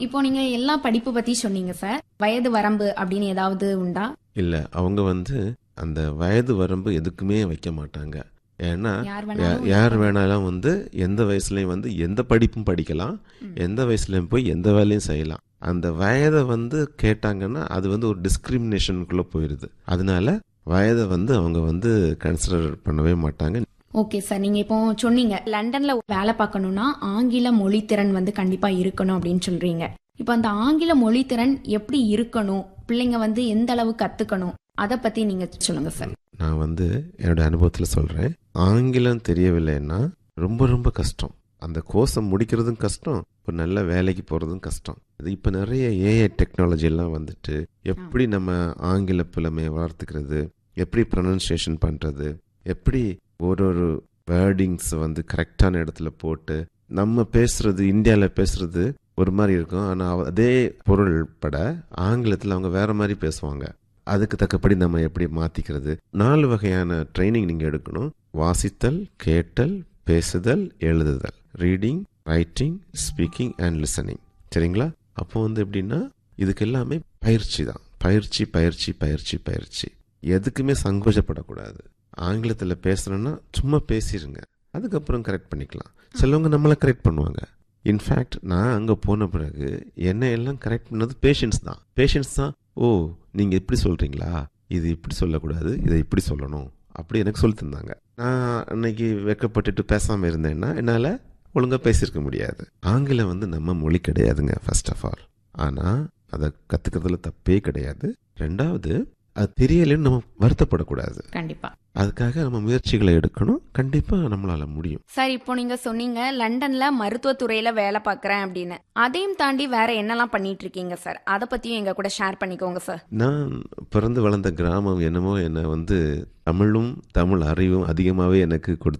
இப்போ நீங்க எல்லா படிப்பு பத்தி சொன்னீங்க சார். வயது வரம்பு அப்படின்னு ஏதாவது உண்டா? இல்ல, அவங்க அந்த வயது வரம்பு எதுக்குமே வைக்க மாட்டாங்க. ஏன்னா யார் வேணாலும் எந்த வயசுலயும் எந்த படிப்பும் படிக்கலாம், எந்த வயசுலயும் போய் எந்த வேலையும் செய்யலாம். அந்த வயதை கேட்டாங்கன்னா அது ஒரு டிஸ்கிரிமினேஷனுக்குள்ள போயிருது. அதனால வயதை அவங்க கன்சிடர் பண்ணவே மாட்டாங்க. ஓகே சார், நீங்க இப்போ சொன்னீங்க லண்டன்ல வேலை பார்க்கணும்னா ஆங்கில மொழி திறன் கண்டிப்பா இருக்கணும் அப்படின்னு சொல்றீங்க. இப்போ அந்த ஆங்கில மொழி திறன் எப்படி இருக்கணும், பிள்ளைங்க எந்த அளவு கத்துக்கணும், அதை பத்தி நீங்க சொல்லுங்க சார். நான் என்னோட அனுபவத்துல சொல்றேன். ஆங்கிலம் தெரியவில்லைன்னா ரொம்ப ரொம்ப கஷ்டம். அந்த கோர்ஸை முடிக்கிறதும் கஷ்டம், இப்போ நல்ல வேலைக்கு போறதும் கஷ்டம். இப்போ நிறைய ஏஐ டெக்னாலஜி எல்லாம் எப்படி நம்ம ஆங்கில புலமையை வளர்த்துக்கிறது, எப்படி ப்ரொனன்சியேஷன் பண்றது, எப்படி ஒரு வேர்டிங்ஸ் கரெக்டான இடத்துல போட்டு நம்ம பேசுறது, இந்தியாவில் பேசுறது ஒரு மாதிரி இருக்கும், ஆனால் அதே பொருள் பட ஆங்கிலத்தில் அவங்க வேற மாதிரி பேசுவாங்க. அதுக்கு தக்கபடி நம்ம எப்படி மாத்திக்கிறது. 4 வகையான ட்ரைனிங் நீங்க எடுக்கணும். வாசித்தல், கேட்டல், பேசுதல், எழுதுதல். Reading, writing, speaking and listening. சரிங்களா? அப்போ எப்படின்னா இதுக்கு எல்லாமே பயிற்சி தான். பயிற்சி பயிற்சி பயிற்சி பயிற்சி. எதுக்குமே சங்கோஜப்படக்கூடாது. ஆங்கிலத்தில் பேசுறேன்னா சும்மா பேசிடுங்க, அதுக்கப்புறம் கரெக்ட் பண்ணிக்கலாம். சிலவங்க நம்மளை கரெக்ட் பண்ணுவாங்க. இன்ஃபேக்ட் நான் அங்கே போன பிறகு என்ன எல்லாம் கரெக்ட் பண்ணது பேஷன்ஸ் தான். ஓ, நீங்க இப்படி சொல்றீங்களா, இது இப்படி சொல்லக்கூடாது, இதை இப்படி சொல்லணும், அப்படி எனக்கு சொல்லி தந்தாங்க. நான் அன்னைக்கு வெக்கப்பட்டுட்டு பேசாம இருந்தேன்னா என்னால ஒழுங்கா பேசியிருக்க முடியாது. ஆங்கிலம் நம்ம மொழி கிடையாதுங்க ஃபர்ஸ்ட் ஆஃப் ஆல். ஆனா அதை கத்துக்கிறதுல தப்பே கிடையாது. ரெண்டாவது, அது தெரியலன்னு நம்ம வருத்தப்படக்கூடாது. கண்டிப்பா அதுக்காக நம்ம முயற்சிகளை எடுக்கணும். கண்டிப்பா நம்மளால முடியும். சார், இப்போ நீங்க சொன்னீங்க லண்டன்ல மருத்துவத்துறையில வேலை பார்க்கறேன் அப்படின்னு. அதையும் தாண்டி வேற என்னெல்லாம் பண்ணிட்டு இருக்கீங்க சார்? அதை பத்தியும் எங்க கூட ஷேர் பண்ணிக்கோங்க சார். நான் பிறந்து வளர்ந்த கிராமம் என்னமோ என்ன தமிழும் தமிழ் அறிவும் அதிகமாவே எனக்கு